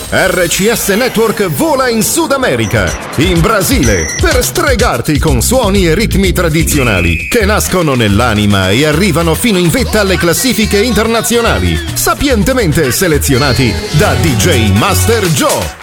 RCS Network vola in Sud America, in Brasile, per stregarti con suoni e ritmi tradizionali che nascono nell'anima e arrivano fino in vetta alle classifiche internazionali, sapientemente selezionati da DJ Master Joe.